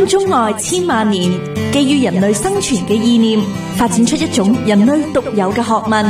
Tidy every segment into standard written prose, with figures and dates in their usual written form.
心中愛千萬年，基於人類生存嘅意念，發展出一種人類獨有嘅學問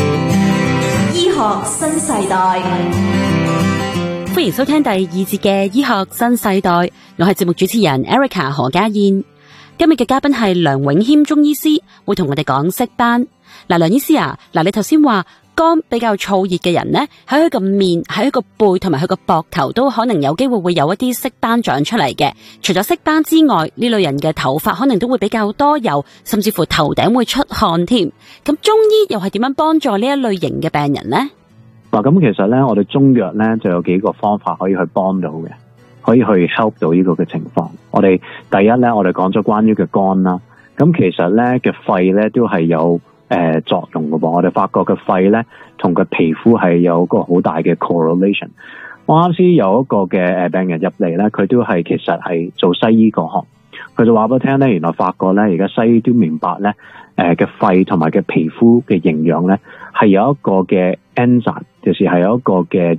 ——醫學新世代。 歡迎收聽第二節嘅醫學新世代，我係節目主持人 Erica 何家燕。今日嘅嘉賓係梁永謙中醫師，會同我哋講色斑。梁醫師啊，你頭先話肝比較燥熱嘅人呢，喺佢個面、喺佢個背同埋佢個膊頭都可能有機會有一啲色斑長出嚟嘅。除咗色斑之外，呢類人嘅頭髮可能都會比較多油，甚至乎頭頂會出汗添。咁中醫又係點樣幫助呢一類型嘅病人呢？ 嗱，咁其實咧，我哋中藥咧就有幾個方法可以去幫到嘅，可以去 help 到呢個嘅情況。我哋第一咧，我哋講咗關於嘅肝啦，咁其實咧嘅肺咧都係有作用嘅噃。我哋發覺嘅肺咧同個皮膚係有個好大嘅 correlation。我啱先有一個嘅病人入嚟咧，佢都係其實係做西醫嗰行，佢就話俾我聽咧，原來發覺咧而家西醫都明白咧，嘅肺同埋嘅皮膚嘅營養咧係有一個嘅 enzyme， 就是係有一個嘅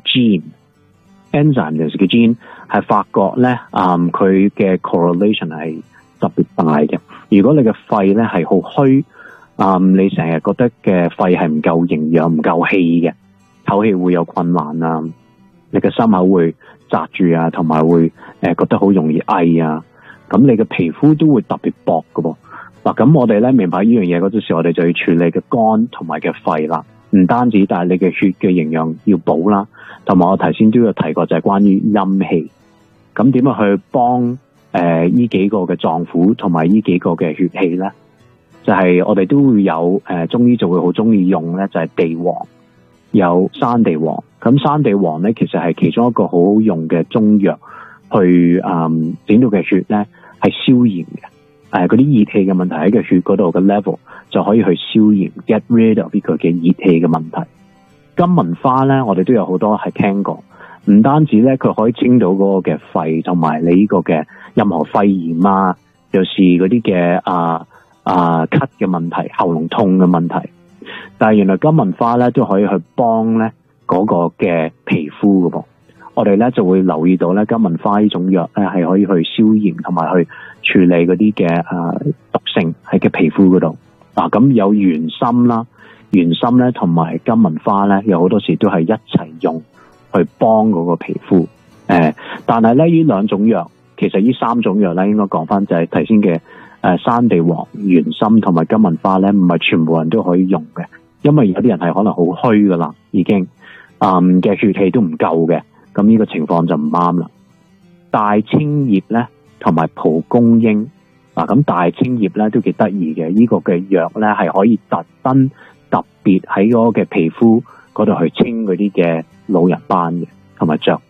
gene，enzyme 就是嘅 gene 係發覺咧，佢嘅 correlation 係特別大嘅。如果你嘅肺咧係好虛，你成日覺得嘅肺係唔夠營養、唔夠氣嘅，透氣會有困難啊，你嘅心口會窒住啊，同埋會覺得好容易翳啊，咁你嘅皮膚都會特別薄㗎噃。嗱，咁我哋咧明白呢樣嘢嗰陣時，我哋就要處理嘅肝同埋嘅肺啦。唔單止，但係你嘅血嘅營養要補啦，同埋我頭先都有提過，就係關於陰氣。咁點樣去幫呢幾個嘅臟腑同埋呢幾個嘅血氣咧？就係我哋都會有中醫就會好中意用咧，就係地黃，有山地黃。咁山地黃咧，其實係其中一個好好用嘅中藥，去整到嘅血咧係消炎嘅。嗰啲熱氣嘅問題喺個血嗰度嘅 level 就可以去消炎 ，get rid of 呢個嘅熱氣嘅問題。金銀花咧，我哋都有好多係聽過，唔單止咧佢可以清到嗰個嘅肺，同埋你呢個嘅任何肺炎啊，又是嗰啲嘅咳嘅問題、喉嚨痛嘅問題。但係原來金銀花咧都可以去幫咧嗰個嘅皮膚㗎噃。我哋咧就會留意到咧金銀花呢種藥咧係可以去消炎同埋去處理嗰啲嘅毒性喺嘅皮膚嗰度。咁有玄參啦，玄參咧同埋金銀花咧有好多時都係一齊用去幫嗰個皮膚。但係咧呢兩種藥，其實呢三種藥咧應該講翻就係頭先嘅山地黃、玄參同埋金銀花咧，唔係全部人都可以用嘅，因為有啲人係可能好虛噶啦，已經嘅血氣都唔夠嘅。咁呢個情況就唔啱啦。大青葉咧，同埋蒲公英，咁大青葉咧都幾得意嘅。呢個嘅藥咧係可以特別喺嗰個嘅皮膚嗰度去清嗰啲嘅老人斑嘅，同埋雀